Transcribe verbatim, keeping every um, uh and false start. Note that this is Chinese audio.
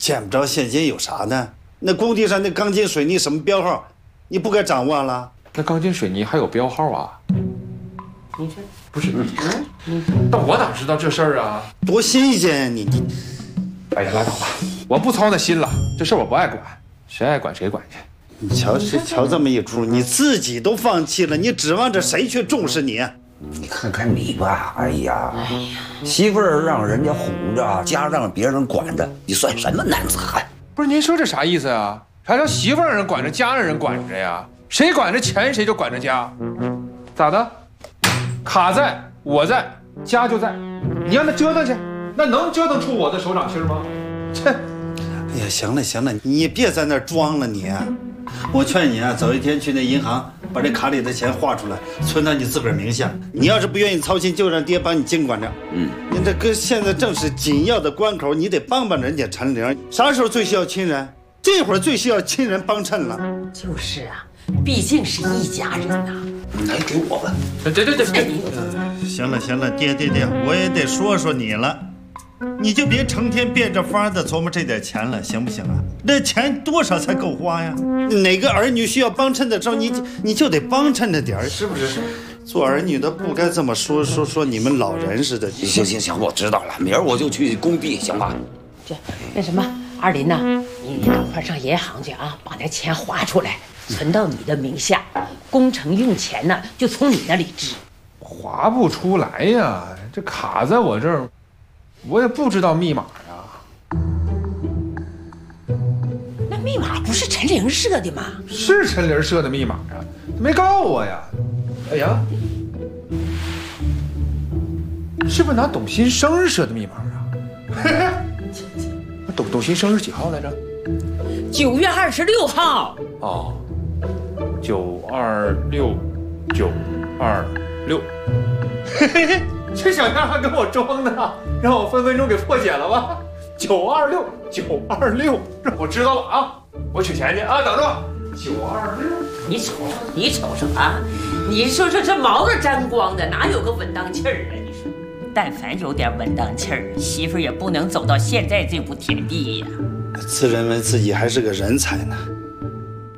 见不着现金有啥呢？那工地上那钢筋水泥什么标号，你不该掌握了？ 那钢筋水泥还有标号啊？ 你这不是你，那我哪知道这事儿啊？ 多新鲜啊！你你， 哎呀，拉倒吧，我不操那心了，这事儿我不爱管，谁爱管谁管去。 你瞧这瞧这么一出，你自己都放弃了，你指望着谁去重视你？ 你看看你吧，哎呀，媳妇儿让人家哄着，家让别人管着，你算什么男子汉？ 不是您说这啥意思啊？啥叫媳妇让人管着，家让人管着呀？谁管着钱，谁就管着家，咋的？卡在，我在，家就在，你让他折腾去，那能折腾出我的手掌心吗？切！ 哎呀，行了行了，你也别在那儿装了你。我劝你啊，早一天去那银行把这卡里的钱划出来，存到你自个儿名下。你要是不愿意操心，就让爹帮你经管着。嗯，你这跟现在正是紧要的关口，你得帮帮人家陈玲。啥时候最需要亲人？这会儿最需要亲人帮衬了。 就是啊，毕竟是一家人呐。 来给我吧。 对对对对， 行了行了，爹爹爹，我也得说说你了。你就别成天变着法的琢磨这点钱了，行不行啊？这钱多少才够花呀？哪个儿女需要帮衬的时候，你你就得帮衬着点儿，是不是？做儿女的不该这么说说说你们老人似的。 行行行，我知道了，明儿我就去工地，行吧？ 这那什么，二林呐，你你赶快上银行去啊，把那钱划出来，存到你的名下，工程用钱呢就从你那里支。 划不出来呀，这卡在我这儿。我也不知道密码呀。 那密码不是陈玲设的吗？ 是陈玲设的密码啊，没告我呀。哎呀，是不是拿董新生设的密码啊？董董新生是几号来着？ 九月二十六号。 哦，九二六，九二六。嘿嘿嘿。这小样还跟我装呢，让我分分钟给破解了吧？九二六九二六，我知道了啊，我取钱去啊，等着我。九二六， 你瞅瞅，你瞅瞅啊，你说说这毛都沾光的，哪有个稳当气儿啊？你说，但凡有点稳当气儿，媳妇儿也不能走到现在这步田地呀。 自认为自己还是个人才呢。